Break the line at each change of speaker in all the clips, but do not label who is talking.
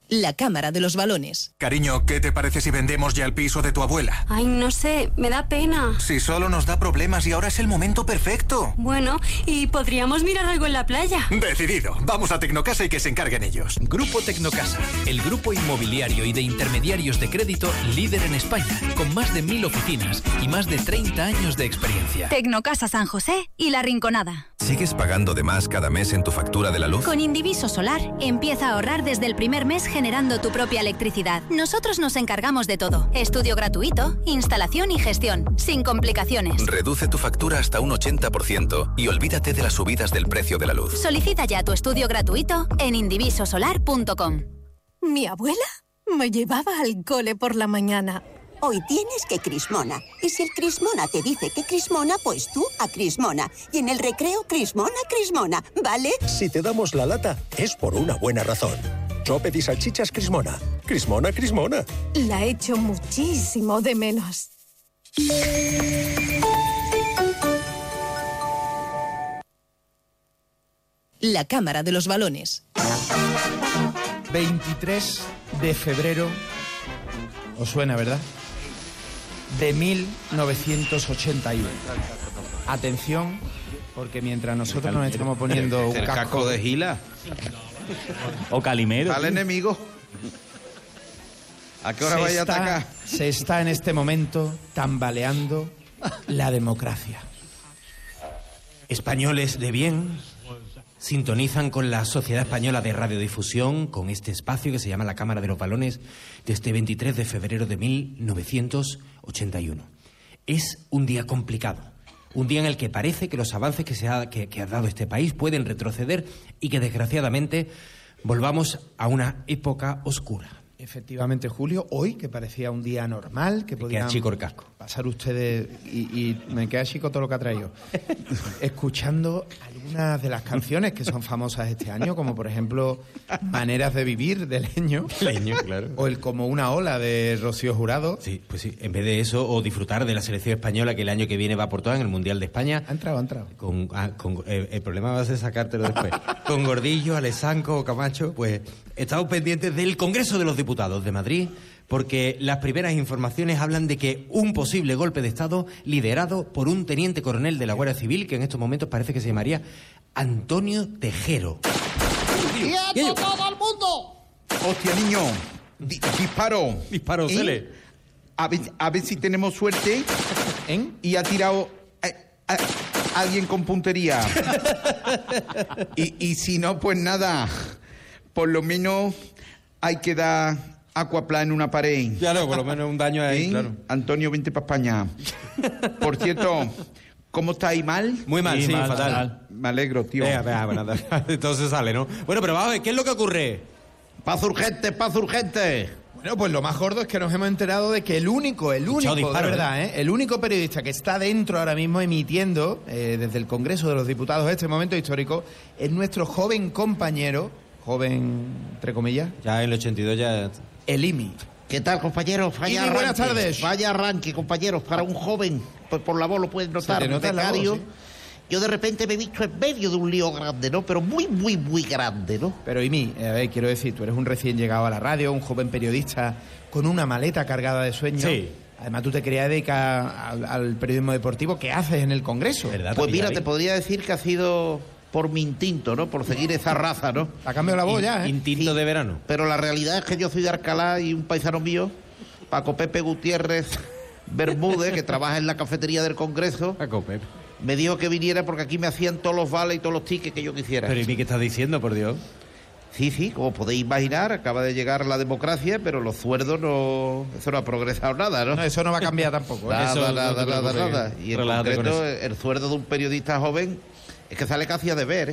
La Cámara de los Balones.
Cariño, ¿qué te parece si vendemos ya el piso de tu abuela?
Ay, no sé, me da pena.
Si solo nos da problemas y ahora es el momento perfecto.
Bueno, ¿y podríamos mirar algo en la playa?
Decidido. Vamos a Tecnocasa y que se encarguen ellos.
Grupo Tecnocasa, el grupo inmobiliario y de intermediarios de crédito líder en España, con más de 1000 oficinas y más de 30 años de experiencia.
Tecnocasa San José y La Rinconada.
¿Sigues pagando de más cada mes en tu factura de la luz?
Con Indiviso Solar, empieza a ahorrar desde el primer mes generando tu propia electricidad. Nosotros nos encargamos de todo. Estudio gratuito, instalación y gestión, sin complicaciones.
Reduce tu factura hasta un 80% y olvídate de las subidas del precio de la luz.
Solicita ya tu estudio gratuito en indivisosolar.com.
Mi abuela me llevaba al cole por la mañana.
Hoy tienes que Crismona. Y si el Crismona te dice que Crismona, pues tú a Crismona. Y en el recreo, Crismona, Crismona, ¿vale?
Si te damos la lata, es por una buena razón. Chopet y salchichas Crismona. Crismona, Crismona.
La echo muchísimo de menos.
La Cámara de los Balones.
23 de febrero. ¿Os suena, verdad? De 1981. Atención, porque mientras nosotros nos estamos poniendo un
casco de Gila
o Calimero
al enemigo, ¿a qué hora vaya a atacar?
Se está en este momento tambaleando la democracia.
Españoles de bien sintonizan con la Sociedad Española de Radiodifusión, con este espacio que se llama la Cámara de los Balones, de este 23 de febrero de 1981. Es un día complicado, un día en el que parece que los avances que ha dado este país pueden retroceder y que desgraciadamente volvamos a una época oscura.
Efectivamente, Julio, hoy, que parecía un día normal, que podían
chico el casco.
Pasar ustedes, y me queda chico todo lo que ha traído, escuchando algunas de las canciones que son famosas este año, como por ejemplo Maneras de Vivir, de Leño.
Leño, claro.
O el Como una ola, de Rocío Jurado.
Sí, pues sí, en vez de eso, o disfrutar de la selección española que el año que viene va por todas en el Mundial de España.
Ha entrado.
El problema va a ser sacártelo después. Con Gordillo, Alessanco o Camacho, pues estamos pendientes del Congreso de los Diputados de Madrid, porque las primeras informaciones hablan de que un posible golpe de Estado liderado por un teniente coronel de la Guardia Civil, que en estos momentos parece que se llamaría Antonio Tejero.
¡Quieto todo el mundo! ¡Hostia, niño! Disparo.
Sele.
A ver si tenemos suerte. Y ha tirado a alguien con puntería. y si no, pues nada. Por lo menos hay que dar aquaplá en una pared.
Claro, por lo menos un daño ahí, claro.
Antonio, vente para España. Por cierto, ¿cómo estáis? ¿Mal?
Muy mal, sí, fatal.
Me alegro, tío.
Venga, bueno, entonces sale, ¿no? Bueno, pero vamos a ver, ¿qué es lo que ocurre?
¡Paz urgente, paz urgente!
Bueno, pues lo más gordo es que nos hemos enterado de que el único,
disparo,
de verdad, el único periodista que está dentro ahora mismo emitiendo desde el Congreso de los Diputados este momento histórico es nuestro joven compañero, entre comillas.
Ya en el 82 ya...
El IMI.
¿Qué tal, compañeros?
Buenas tardes.
Vaya arranque, compañeros, para un joven. Pues por la voz lo pueden notar.
Voz, ¿sí?
Yo de repente me he visto en medio de un lío grande, ¿no? Pero muy, muy, muy grande, ¿no?
Pero Imi, a ver, quiero decir, tú eres un recién llegado a la radio, un joven periodista con una maleta cargada de sueños.
Sí.
Además, tú te querías dedicar al periodismo deportivo. ¿Qué haces en el Congreso?
¿Verdad?
Pues mira, te podría decir que ha sido por mi instinto, ¿no? Por seguir esa raza, ¿no?
Ha cambiado la voz ya, ¿eh?
Instinto de verano.
Pero la realidad es que yo soy de Alcalá y un paisano mío, Paco Pepe Gutiérrez Bermúdez, que trabaja en la cafetería del Congreso,
Paco Pepe,
me dijo que viniera porque aquí me hacían todos los vales y todos los tickets que yo quisiera.
Pero ¿y qué estás diciendo, por Dios?
Sí, como podéis imaginar, acaba de llegar la democracia, pero los sueldos no... Eso no ha progresado nada, ¿no?
No, eso no va a cambiar tampoco.
Nada. Y en concreto, el sueldo de un periodista joven es que sale casi a deber, ¿eh?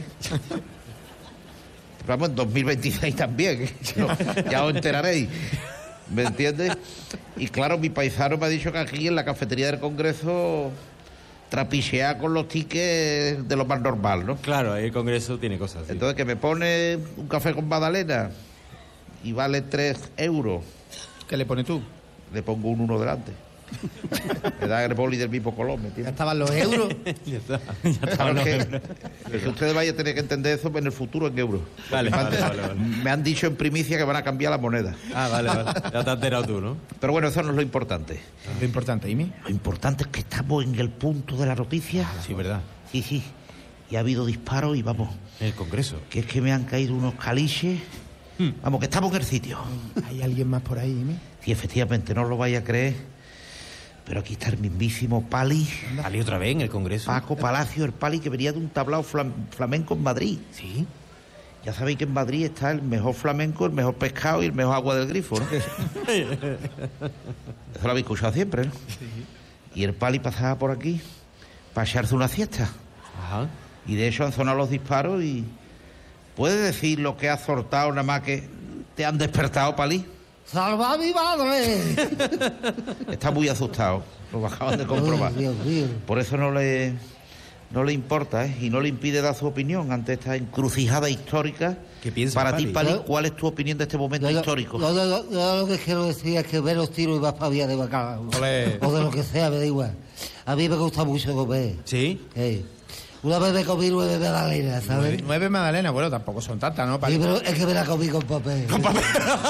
Pero vamos, en 2026 también, ¿eh? Ya os enteraréis. ¿Me entiendes? Y claro, mi paisano me ha dicho que aquí en la cafetería del Congreso trapichea con los tickets de lo más normal, ¿no?
Claro, ahí el Congreso tiene cosas así.
Entonces, que me pone un café con magdalena y vale 3 euros.
¿Qué le pones tú?
Le pongo un 1 delante. Me da el boli del mismo color, ¿me entiendes?
Ya estaban los euros.
Ya está.
Claro que ustedes vayan a tener que entender eso en el futuro en euros.
Vale.
Me han dicho en primicia que van a cambiar la moneda.
Ah, vale. Ya te has enterado tú, ¿no?
Pero bueno, eso no es lo importante.
Lo importante, Imi.
Lo importante es que estamos en el punto de la noticia.
Sí, verdad.
Sí. Y ha habido disparos y vamos.
En el Congreso.
Que es que me han caído unos caliches. Vamos, que estamos en el sitio.
¿Hay alguien más por ahí, Imi?
Sí, efectivamente, no lo vaya a creer. Pero aquí está el mismísimo Pali.
¿Pali otra vez en el Congreso?
Paco Palacio, el Pali que venía de un tablao flamenco en Madrid.
Sí.
Ya sabéis que en Madrid está el mejor flamenco, el mejor pescado y el mejor agua del grifo, ¿no? Eso lo habéis escuchado siempre, ¿no? Sí. Y el Pali pasaba por aquí para echarse una siesta.
Ajá.
Y de hecho han sonado los disparos y... ¿Puedes decir lo que has soltado nada más que te han despertado, Pali?
¡Salva a mi madre!
Está muy asustado, lo acaban de comprobar.
Dios mío.
Por eso no le importa, ¿eh? Y no le impide dar su opinión ante esta encrucijada histórica.
¿Qué piensas,
para
Pali?
ti, Pali, ¿cuál es tu opinión de este momento histórico?
Yo lo que quiero decir es que ver los tiros y vas para vía de bacalao.
Olé.
O de lo que sea, me da igual. A mí me gusta mucho comer.
¿Sí?
Una vez me comí 9 magdalenas, ¿sabes?
9 magdalenas, bueno, tampoco son tantas, ¿no?
Sí, pero es que me la comí con papel.
¿Con papel?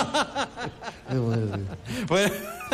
Bueno,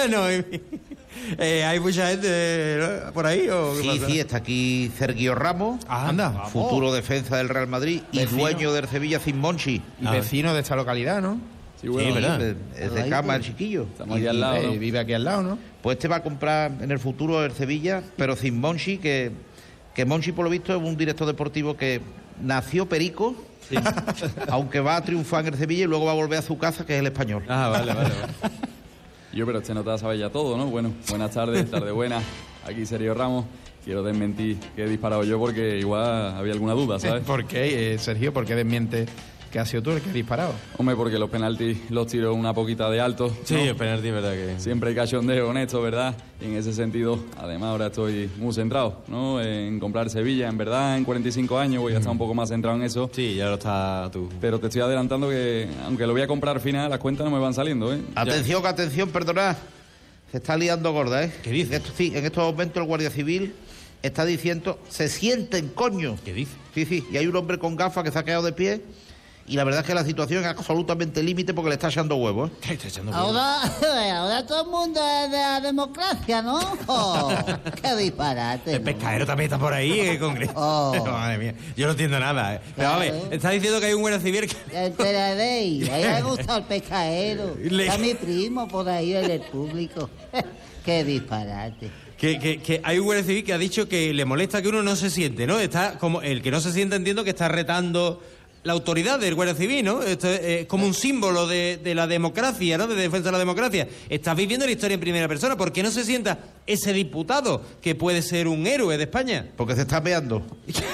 ¿hay mucha gente por ahí? ¿o qué pasa?
Sí, está aquí Sergio Ramos,
Anda.
futuro defensa del Real Madrid y
Vecino.
dueño del Sevilla sin Monchi.
Y vecino de esta localidad, ¿no?
Sí, bueno,
¿verdad?
Es de Cama, el chiquillo.
Estamos aquí al lado, ¿no?
Y vive aquí al lado, ¿no?
Pues este va a comprar en el futuro el Sevilla, pero sin Monchi, que Monchi, por lo visto, es un director deportivo que nació perico, sí. Aunque va a triunfar en el Sevilla y luego va a volver a su casa, que es el Español.
Ah, vale. Yo, pero este nota sabe ya todo, ¿no? Bueno, buenas tardes, tarde buena. Aquí Sergio Ramos. Quiero desmentir que he disparado yo porque igual había alguna duda, ¿sabes?
¿Por qué, Sergio? ¿Por qué desmiente que has sido tú el que ha disparado?
Hombre, porque los penaltis los tiro una poquita de alto.
Sí,
¿no?
el penalti, verdad que...
Siempre hay cachondeo con esto, ¿verdad? Y en ese sentido, además ahora estoy muy centrado, ¿no? En comprar Sevilla, en verdad, en 45 años voy a estar un poco más centrado en eso.
Sí, ya lo está tú.
Pero te estoy adelantando que, aunque lo voy a comprar al final, las cuentas no me van saliendo, ¿eh?
Atención, perdonad. Se está liando gorda, ¿eh?
¿Qué dices?
En estos momentos el Guardia Civil está diciendo, se sienten, coño.
¿Qué dices?
Sí, y hay un hombre con gafas que se ha quedado de pie y la verdad es que la situación es absolutamente límite porque le está echando huevos, ¿eh?
¿Qué está echando huevos?
Ahora todo el mundo es de la democracia, ¿no? Oh, ¡qué disparate!
El pescadero también está por ahí en el Congreso. Madre mía, yo no entiendo nada. Pero a ver, está diciendo que hay un Guardia Civil que...
Ya enteraréis. A mí me gusta el pescadero. Está mi primo por ahí en el público. ¡Qué disparate!
Que hay un Guardia Civil que ha dicho que le molesta que uno no se siente, ¿no? Está como el que no se siente, entiendo que está retando la autoridad del Guardia Civil, ¿no? Esto es como un símbolo de la democracia, ¿no? De defensa de la democracia. Estás viviendo la historia en primera persona. ¿Por qué no se sienta ese diputado que puede ser un héroe de España?
Porque se está meando.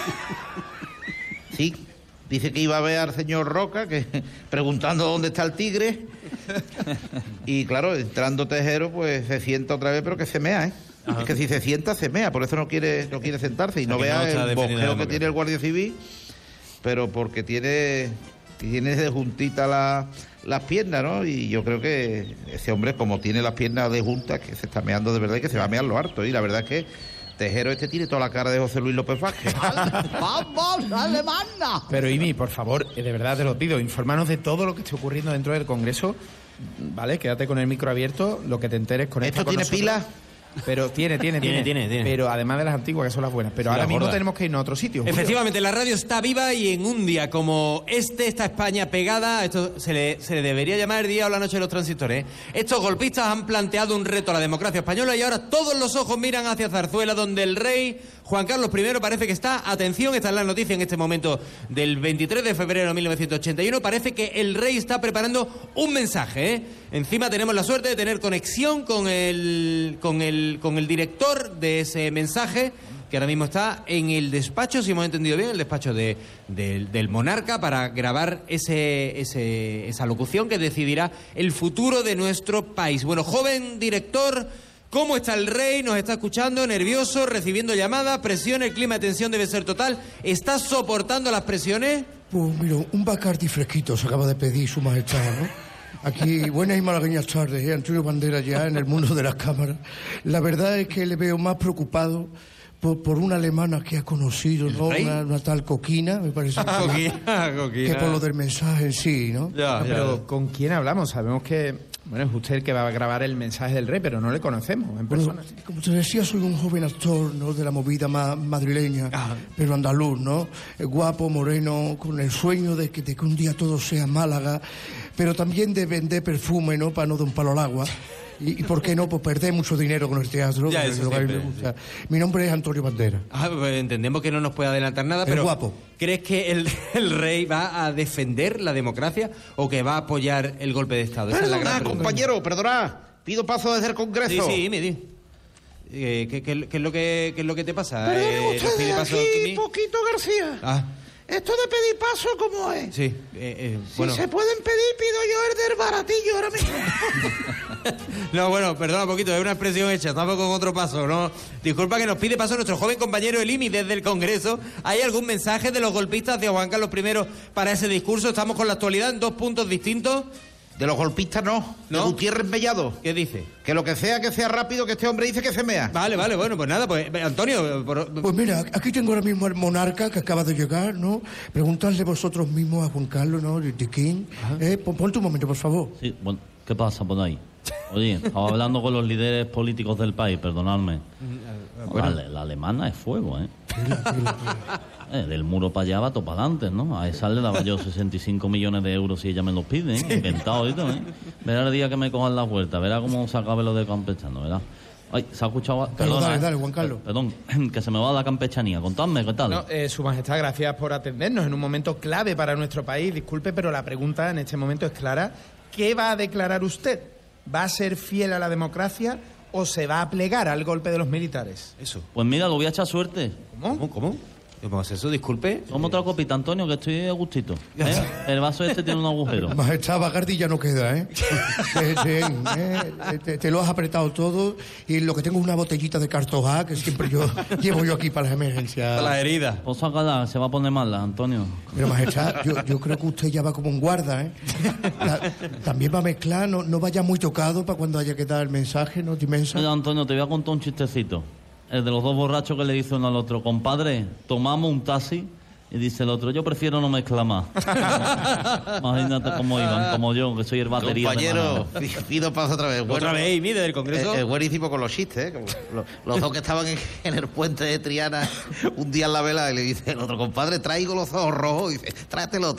Sí, dice que iba a ver al señor Roca, que preguntando dónde está el tigre. Y claro, entrando Tejero, pues se sienta otra vez, pero que se mea, ¿eh? Ajá. Es que si se sienta, se mea, por eso no quiere sentarse. Y no vea el bosqueo que tiene el Guardia Civil, pero porque tiene de juntita las piernas, ¿no? Y yo creo que ese hombre, como tiene las piernas de juntas, que se está meando de verdad y que se va a mear lo harto. Y la verdad es que Tejero tiene toda la cara de José Luis López Vázquez.
¡Vamos, alemana!
Pero, Imi, por favor, de verdad te lo pido, infórmanos de todo lo que esté ocurriendo dentro del Congreso, ¿vale? Quédate con el micro abierto, lo que te enteres con esto.
¿Esto tiene pilas?
Pero tiene. Pero además de las antiguas, que son las buenas. Pero sí, ahora mismo gorda. Tenemos que irnos a otro sitio. Julio.
Efectivamente, la radio está viva y en un día como está España pegada. Esto se le debería llamar el día o la noche de los transistores. Estos golpistas han planteado un reto a la democracia española y ahora todos los ojos miran hacia Zarzuela, donde el rey Juan Carlos I parece que está, atención, esta es la noticia en este momento del 23 de febrero de 1981, parece que el rey está preparando un mensaje, ¿eh? Encima tenemos la suerte de tener conexión con el director de ese mensaje, que ahora mismo está en el despacho, si hemos entendido bien, el despacho del monarca, para grabar esa locución que decidirá el futuro de nuestro país. Bueno, joven director, ¿cómo está el rey? Nos está escuchando, nervioso, recibiendo llamadas, presión, el clima de tensión debe ser total. ¿Está soportando las presiones?
Pues mira, un Bacardi fresquito se acaba de pedir su majestad, ¿no? Aquí, buenas y malagueñas tardes, Antonio Banderas ya en el mundo de las cámaras. La verdad es que le veo más preocupado por una alemana que ha conocido, ¿no? Una tal Coquina, me parece que por lo del mensaje en sí, ¿no?
Pero ¿con quién hablamos? Sabemos que, bueno, es usted el que va a grabar el mensaje del rey, pero no le conocemos en persona.
Como te decía, soy un joven actor, ¿no? De la movida madrileña, pero andaluz, ¿no? Guapo, moreno, con el sueño de que un día todo sea Málaga, pero también de vender perfume, ¿no? Para no dar un palo al agua. Y por qué no, pues perder mucho dinero con el teatro,
ya,
que es lo que a mí me gusta. Mi nombre es Antonio Banderas.
Pues entendemos que no nos puede adelantar nada, pero
guapo.
¿Crees que el rey va a defender la democracia o que va a apoyar el golpe de Estado? Esa es la gran pregunta.
Compañero, perdona, pido paso desde el Congreso.
Sí, me di. ¿Qué es lo que te pasa?
Perdone ustedes, aquí, Poquito García. Esto de pedir paso, ¿cómo es?
Sí, bueno.
Si se pueden pedir, pido yo el del baratillo ahora mismo.
No, bueno, perdona un poquito, es una expresión hecha, estamos con otro paso, ¿no? Disculpa que nos pide paso nuestro joven compañero Elimi desde el Congreso. ¿Hay algún mensaje de los golpistas hacia Juan Carlos I para ese discurso? Estamos con la actualidad en dos puntos distintos.
De los golpistas no. De Gutiérrez Mellado.
¿Qué dice?
Que lo que sea rápido, que este hombre dice que se mea.
Vale, bueno, pues nada, pues Antonio...
Pues mira, aquí tengo ahora mismo al monarca que acaba de llegar, ¿no? Preguntadle vosotros mismos a Juan Carlos, ¿no? De King. Ponte un momento, por favor.
Sí, bueno, ¿qué pasa por ahí? Oye, estaba hablando con los líderes políticos del país, perdonadme. La alemana es fuego, ¿eh? Del muro para allá va todo para adelante, ¿no? A esa le daba yo 65 millones de euros si ella me los pide, ¿eh? Inventado y todo, ¿eh? Verá el día que me cojan la vuelta, verá cómo se acabe lo de campechano, ¿verdad? Ay, se ha escuchado...
Perdón, dale, Juan Carlos.
Perdón, que se me va la campechanía. Contadme, ¿qué tal?
No, Su Majestad, gracias por atendernos en un momento clave para nuestro país. Disculpe, pero la pregunta en este momento es clara. ¿Qué va a declarar usted? ¿Va a ser fiel a la democracia o se va a plegar al golpe de los militares?
Eso.
Pues mira, lo voy a echar suerte.
¿Cómo?
¿Cómo es eso? Disculpe.
Toma otra copita, Antonio, que estoy a gustito. El vaso este tiene un agujero.
Majestad, Bacardi ya no queda, ¿eh? Te lo has apretado todo y lo que tengo es una botellita de Cartojá que siempre llevo yo aquí para las emergencias.
Para las heridas.
Pues sácala, se va a poner mala, Antonio.
Pero Majestad, yo creo que usted ya va como un guarda, ¿eh? También va a mezclar, no vaya muy tocado para cuando haya que dar el mensaje, ¿no?
Mira, Antonio, te voy a contar un chistecito. El de los dos borrachos que le dice uno al otro: compadre, tomamos un taxi. Y dice el otro: yo prefiero no mezclar más. Imagínate cómo iban, como yo, que soy el batería.
Compañero, pido paso otra vez.
Otra vez, mide del Congreso.
Es buenísimo con los chistes, ¿eh? Los dos que estaban en el puente de Triana un día en la vela, y le dice el otro: compadre, traigo los ojos rojos. Y dice: trátelo.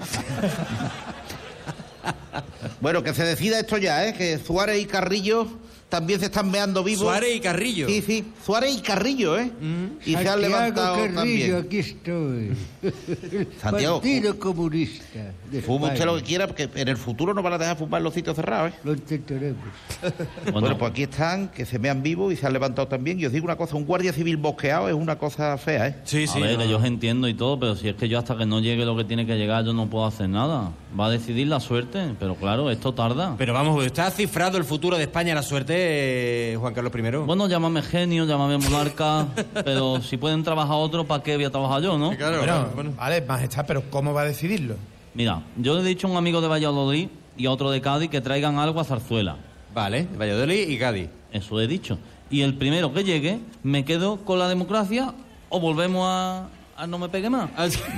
Bueno, que se decida esto ya, ¿eh? Que Suárez y Carrillo también se están meando vivos.
Suárez y Carrillo.
Sí, Suárez y Carrillo, ¿eh? Y se han levantado
Carrillo,
también.
aquí estoy.
Santiago,
Partido Comunista.
Fuma usted lo que quiera, porque en el futuro no van a dejar fumar en los sitios cerrados, ¿eh?
Lo intentaremos.
Bueno, pues aquí están, que se mean vivos y se han levantado también. Y os digo una cosa, un guardia civil bosqueado es una cosa fea, ¿eh?
Sí. A ver, que yo os entiendo y todo, pero si es que yo hasta que no llegue lo que tiene que llegar, yo no puedo hacer nada. Va a decidir la suerte, pero claro, esto tarda.
Pero vamos, ¿está cifrado el futuro de España, la suerte, Juan Carlos I?
Bueno, llámame genio, llámame monarca, pero si pueden trabajar otros, ¿para qué voy a trabajar yo, no?
Claro, bueno. Vale, Majestad, pero ¿cómo va a decidirlo?
Mira, yo le he dicho a un amigo de Valladolid y a otro de Cádiz que traigan algo a Zarzuela.
Vale, Valladolid y Cádiz.
Eso he dicho. Y el primero que llegue, ¿me quedo con la democracia o volvemos a no me pegue más?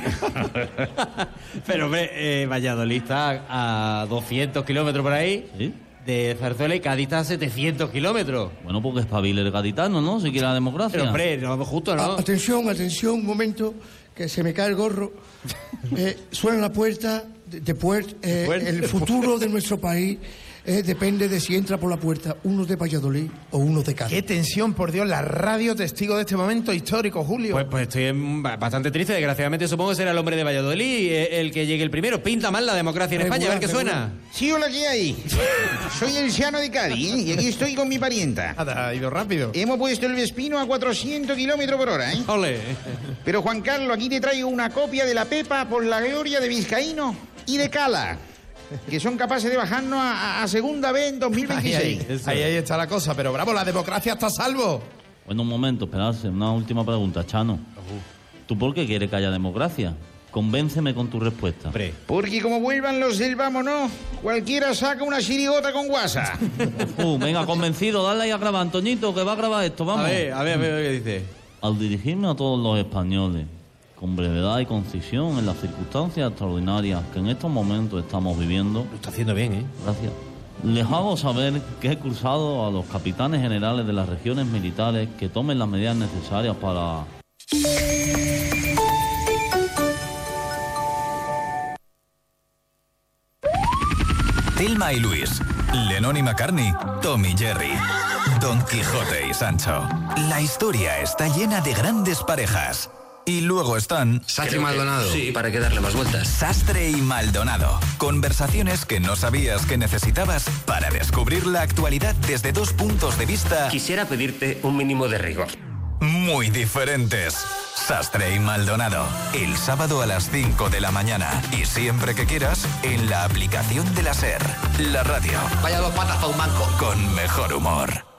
Pero hombre, Valladolid está a 200 kilómetros por ahí.
¿Sí?
De Zarzuela, y Cádiz está a 700 kilómetros.
Bueno, porque espabile el gaditano, ¿no? Si quiere la democracia.
Pero hombre, no, justo, ¿no?
Atención, un momento, que se me cae el gorro. Suena la puerta, el futuro de nuestro país depende de si entra por la puerta uno de Valladolid o uno de Cádiz.
Qué tensión, por Dios, la radio testigo de este momento histórico, Julio.
Pues estoy bastante triste, desgraciadamente supongo que será el hombre de Valladolid el que llegue el primero. Pinta mal la democracia en España, a ver qué suena.
Sí, hola, ¿qué hay? Soy el Llano de Cádiz, ¿eh? Y aquí estoy con mi parienta.
Ha ido rápido.
Hemos puesto el Vespino a 400 kilómetros por hora, ¿eh?
¡Ole!
Pero Juan Carlos, aquí te traigo una copia de la Pepa por la gloria de Vizcaíno y de Cala, que son capaces de bajarnos a segunda vez en 2026.
Ahí está la cosa, pero bravo, la democracia está a salvo.
Bueno, un momento, esperarse, una última pregunta, Chano. ¿Tú por qué quieres que haya democracia? Convénceme con tu respuesta.
Porque como vuelvan los del vámonos, cualquiera saca una chirigota con guasa.
Venga, convencido, dale ahí a grabar, Antoñito, que va a grabar esto, vamos.
A ver qué dice.
Al dirigirme a todos los españoles, con brevedad y concisión en las circunstancias extraordinarias que en estos momentos estamos viviendo...
Lo está haciendo bien, ¿eh?
Gracias. Les hago saber que he cursado a los capitanes generales de las regiones militares que tomen las medidas necesarias para...
Thelma y Luis, Lennon y McCartney, Tom y Jerry, Don Quijote y Sancho. La historia está llena de grandes parejas. Y luego están...
Sastre y Maldonado. Sí, ¿para qué darle más vueltas?
Sastre y Maldonado. Conversaciones que no sabías que necesitabas para descubrir la actualidad desde dos puntos de vista...
Quisiera pedirte un mínimo de rigor.
Muy diferentes. Sastre y Maldonado. El sábado a las 5 de la mañana. Y siempre que quieras, en la aplicación de la SER. La radio.
Vaya dos patas para un manco.
Con mejor humor.